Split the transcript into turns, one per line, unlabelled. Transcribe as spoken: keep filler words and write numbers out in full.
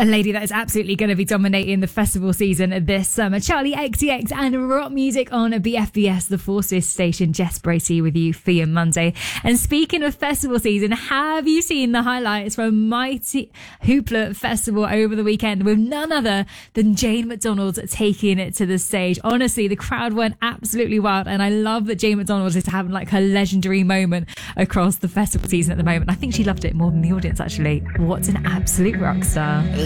A lady that is absolutely going to be dominating the festival season this summer. Charlie X C X and rock music on B F B S, the Forces station. Jess Bracey with you for your Monday. And speaking of festival season, have you seen the highlights from Mighty Hoopla Festival over the weekend with none other than Jane McDonald taking it to the stage? Honestly, the crowd went absolutely wild, and I love that Jane McDonald is having like her legendary moment across the festival season at the moment. I think she loved it more than the audience, actually. What an absolute rock star.